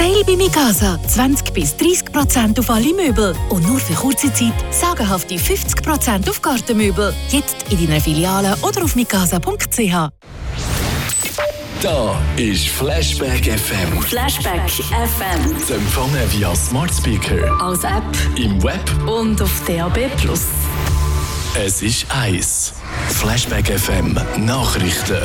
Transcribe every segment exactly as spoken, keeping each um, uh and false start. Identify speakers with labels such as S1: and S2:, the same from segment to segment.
S1: Sale bei Mikasa. zwanzig bis dreißig Prozent auf alle Möbel. Und nur für kurze Zeit sagenhafte fünfzig Prozent auf Gartenmöbel. Jetzt in deiner Filiale oder auf mikasa punkt c h.
S2: Da ist Flashback F M.
S3: Flashback F M.
S2: Zu empfangen via Smart Speaker,
S3: als App
S2: im Web
S3: und auf D A B plus.
S2: Es ist eins. Flashback F M Nachrichten.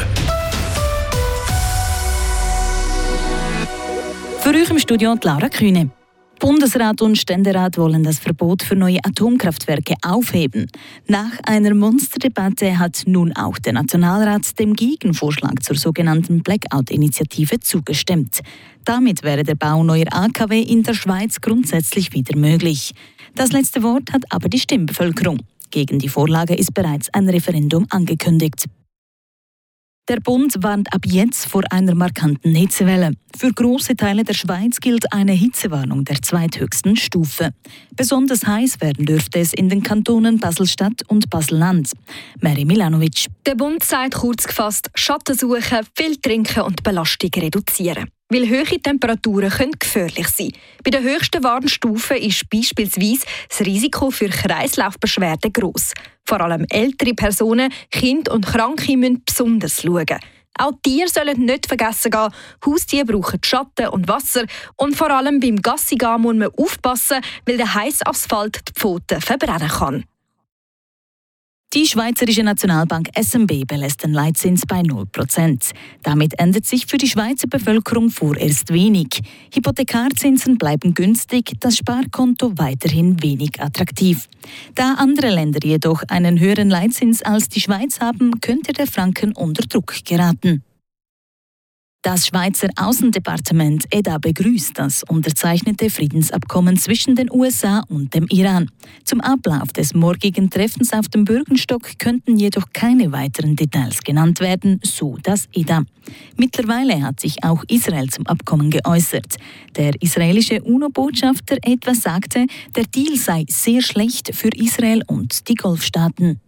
S4: Für euch im Studio Lara Kühne. Bundesrat und Ständerat wollen das Verbot für neue Atomkraftwerke aufheben. Nach einer Monsterdebatte hat nun auch der Nationalrat dem Gegenvorschlag zur sogenannten Blackout-Initiative zugestimmt. Damit wäre der Bau neuer A K W in der Schweiz grundsätzlich wieder möglich. Das letzte Wort hat aber die Stimmbevölkerung. Gegen die Vorlage ist bereits ein Referendum angekündigt. Der Bund warnt ab jetzt vor einer markanten Hitzewelle. Für grosse Teile der Schweiz gilt eine Hitzewarnung der zweithöchsten Stufe. Besonders heiß werden dürfte es in den Kantonen Basel-Stadt und Basel-Land. Mary Milanovic.
S5: Der Bund sagt kurz gefasst, Schatten suchen, viel trinken und Belastung reduzieren. Weil hohe Temperaturen können gefährlich sein. Bei der höchsten Warnstufe ist beispielsweise das Risiko für Kreislaufbeschwerden gross. Vor allem ältere Personen, Kinder und Kranke müssen besonders schauen. Auch Tiere sollen nicht vergessen gehen. Haustiere brauchen Schatten und Wasser. Und vor allem beim Gassigehen muss man aufpassen, weil der heiße Asphalt die Pfoten verbrennen kann.
S4: Die Schweizerische Nationalbank S N B belässt den Leitzins bei null Prozent. Damit ändert sich für die Schweizer Bevölkerung vorerst wenig. Hypothekarzinsen bleiben günstig, das Sparkonto weiterhin wenig attraktiv. Da andere Länder jedoch einen höheren Leitzins als die Schweiz haben, könnte der Franken unter Druck geraten. Das Schweizer Außendepartement E D A begrüßt das unterzeichnete Friedensabkommen zwischen den U S A und dem Iran. Zum Ablauf des morgigen Treffens auf dem Bürgenstock könnten jedoch keine weiteren Details genannt werden, so das E D A. Mittlerweile hat sich auch Israel zum Abkommen geäußert. Der israelische UNO-Botschafter etwa sagte, der Deal sei sehr schlecht für Israel und die Golfstaaten.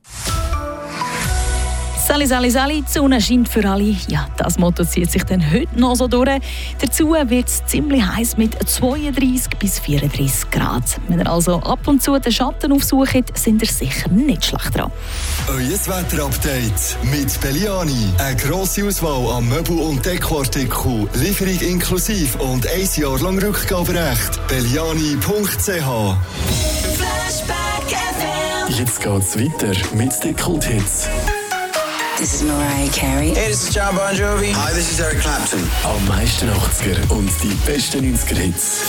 S4: Sali, Sali, Sali, die Sonne scheint für alle. Ja, das Motto zieht sich dann heute noch so durch. Dazu wird es ziemlich heiß mit zweiunddreißig bis vierunddreißig Grad. Wenn ihr also ab und zu den Schatten aufsucht, sind ihr sicher nicht schlecht dran.
S6: Euer Wetterupdate mit Belliani. Eine grosse Auswahl an Möbel- und Dekoartikeln. Lieferung inklusive und ein Jahr lang Rückgaberecht. belliani punkt c h.
S2: Jetzt geht's weiter mit den Kulthits.
S7: This is Mariah Carey.
S8: Hey, this is John Bon Jovi. Hi, this is Eric Clapton.
S2: Am meisten achtziger und die besten neunziger Hits.